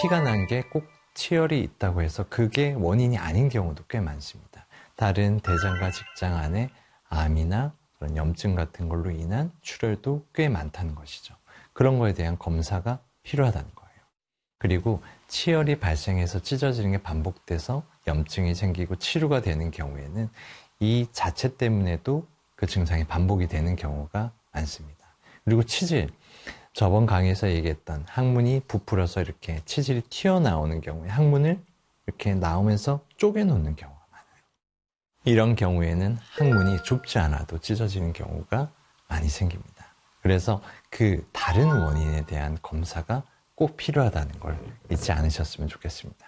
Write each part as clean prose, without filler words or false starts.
피가 난 게 꼭 치열이 있다고 해서 그게 원인이 아닌 경우도 꽤 많습니다. 다른 대장과 직장 안에 암이나 그런 염증 같은 걸로 인한 출혈도 꽤 많다는 것이죠. 그런 거에 대한 검사가 필요하다는 거예요. 그리고 치열이 발생해서 찢어지는 게 반복돼서 염증이 생기고 치료가 되는 경우에는 이 자체 때문에도 그 증상이 반복이 되는 경우가 많습니다. 그리고 치질, 저번 강의에서 얘기했던 항문이 부풀어서 이렇게 치질이 튀어나오는 경우에 항문을 이렇게 나오면서 쪼개놓는 경우가 많아요. 이런 경우에는 항문이 좁지 않아도 찢어지는 경우가 많이 생깁니다. 그래서 그 다른 원인에 대한 검사가 꼭 필요하다는 걸 잊지 않으셨으면 좋겠습니다.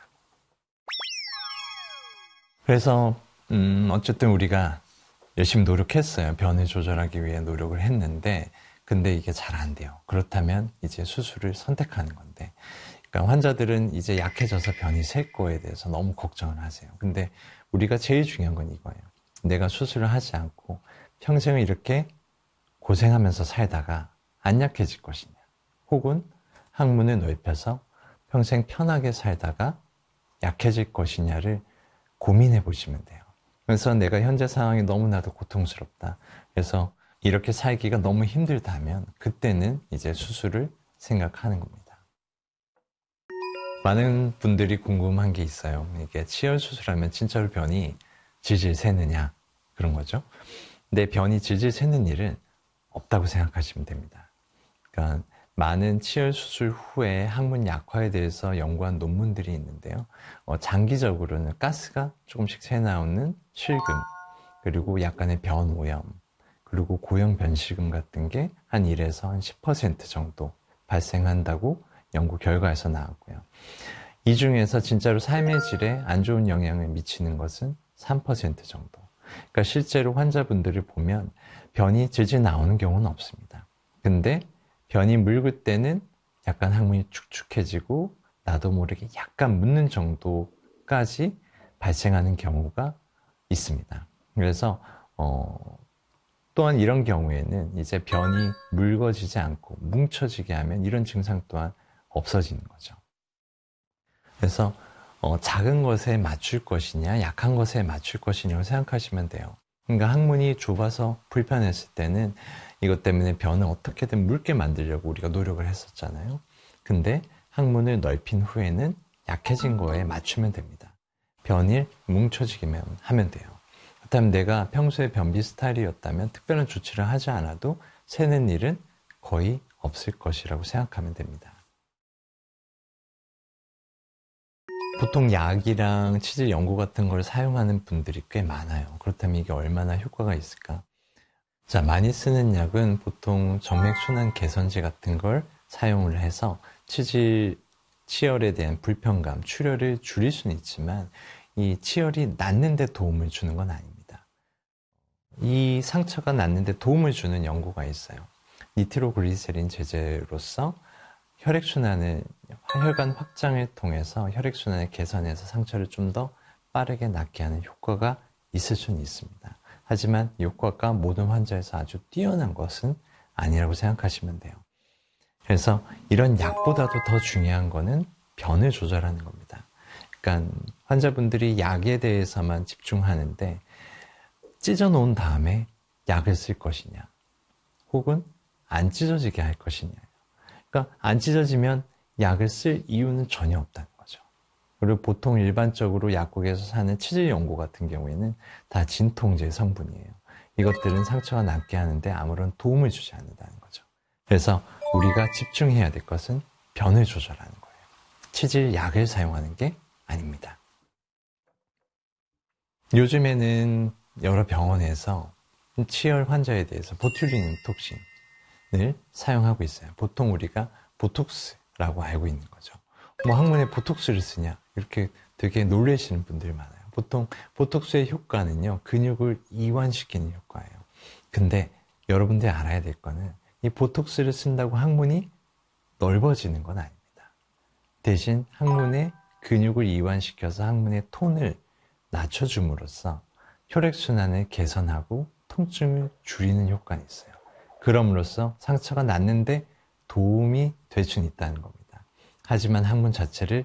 그래서 어쨌든 우리가 열심히 노력했어요. 변을 조절하기 위해 노력을 했는데 근데 이게 잘 안 돼요. 그렇다면 이제 수술을 선택하는 건데 그러니까 환자들은 이제 약해져서 변이 셀 거에 대해서 너무 걱정을 하세요. 근데 우리가 제일 중요한 건 이거예요. 내가 수술을 하지 않고 평생을 이렇게 고생하면서 살다가 안 약해질 것이냐 혹은 항문을 넓혀서 평생 편하게 살다가 약해질 것이냐를 고민해 보시면 돼요. 그래서 내가 현재 상황이 너무나도 고통스럽다. 그래서 이렇게 살기가 너무 힘들다면 그때는 이제 수술을 생각하는 겁니다. 많은 분들이 궁금한 게 있어요. 이게 치열 수술하면 진짜로 변이 질질 새느냐 그런 거죠. 근데 변이 질질 새는 일은 없다고 생각하시면 됩니다. 그러니까 많은 치열 수술 후에 항문 약화에 대해서 연구한 논문들이 있는데요. 장기적으로는 가스가 조금씩 새나오는 실금, 그리고 약간의 변오염, 그리고 고형 변실금 같은 게 한 1에서 한 10% 정도 발생한다고 연구 결과에서 나왔고요. 이 중에서 진짜로 삶의 질에 안 좋은 영향을 미치는 것은 3% 정도. 그러니까 실제로 환자분들을 보면 변이 질질 나오는 경우는 없습니다. 근데 변이 묽을 때는 약간 항문이 축축해지고 나도 모르게 약간 묻는 정도까지 발생하는 경우가 있습니다. 그래서 또한 이런 경우에는 이제 변이 묽어지지 않고 뭉쳐지게 하면 이런 증상 또한 없어지는 거죠. 그래서 작은 것에 맞출 것이냐 약한 것에 맞출 것이냐고 생각하시면 돼요. 그러니까 항문이 좁아서 불편했을 때는 이것 때문에 변을 어떻게든 묽게 만들려고 우리가 노력을 했었잖아요. 근데 항문을 넓힌 후에는 약해진 거에 맞추면 됩니다. 변이 뭉쳐지기만 하면 돼요. 그렇다면 내가 평소에 변비 스타일이었다면 특별한 조치를 하지 않아도 새는 일은 거의 없을 것이라고 생각하면 됩니다. 보통 약이랑 치질 연고 같은 걸 사용하는 분들이 꽤 많아요. 그렇다면 이게 얼마나 효과가 있을까? 자, 많이 쓰는 약은 보통 정맥순환 개선제 같은 걸 사용을 해서 치열에 대한 불편감, 출혈을 줄일 수는 있지만 이 치열이 낫는 데 도움을 주는 건 아닙니다. 이 상처가 낫는 데 도움을 주는 연고가 있어요. 니트로글리세린 제제로서 혈관 확장을 통해서 혈액순환을 개선해서 상처를 좀 더 빠르게 낫게 하는 효과가 있을 수는 있습니다. 하지만 이 효과가 모든 환자에서 아주 뛰어난 것은 아니라고 생각하시면 돼요. 그래서 이런 약보다도 더 중요한 거는 변을 조절하는 겁니다. 그러니까 환자분들이 약에 대해서만 집중하는데 찢어 놓은 다음에 약을 쓸 것이냐 혹은 안 찢어지게 할 것이냐. 그러니까 안 찢어지면 약을 쓸 이유는 전혀 없다는 거죠. 그리고 보통 일반적으로 약국에서 사는 치질 연고 같은 경우에는 다 진통제 성분이에요. 이것들은 상처가 낫게 하는데 아무런 도움을 주지 않는다는 거죠. 그래서 우리가 집중해야 될 것은 변을 조절하는 거예요. 치질 약을 사용하는 게 아닙니다. 요즘에는 여러 병원에서 치열 환자에 대해서 보툴리눔 톡신을 사용하고 있어요. 보통 우리가 보톡스라고 알고 있는 거죠. 뭐 항문에 보톡스를 쓰냐 이렇게 되게 놀라시는 분들이 많아요. 보통 보톡스의 효과는요 근육을 이완시키는 효과예요. 근데 여러분들이 알아야 될 거는 이 보톡스를 쓴다고 항문이 넓어지는 건 아닙니다. 대신 항문의 근육을 이완시켜서 항문의 톤을 낮춰줌으로써 혈액순환을 개선하고 통증을 줄이는 효과가 있어요. 그럼으로써 상처가 낫는데 도움이 될 수는 있다는 겁니다. 하지만 항문 자체를